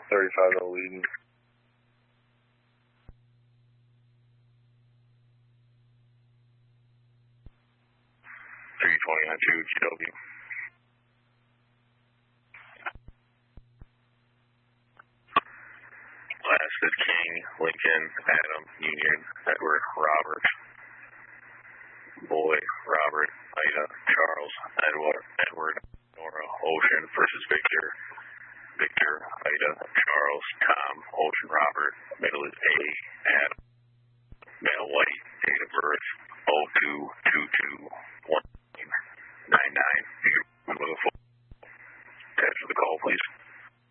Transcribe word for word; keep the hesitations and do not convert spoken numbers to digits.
thirty-five oh leading. three twenty on two, Q W. Last is King, Lincoln, Adam, Union, Edward, Robert, Boy, Robert, Ida, Charles, Edward, Edward, Nora, Ocean versus Victor, Victor, Ida, Charles, Tom, Ocean, Robert, middle is A, Adam, male white, date of birth, oh two two two.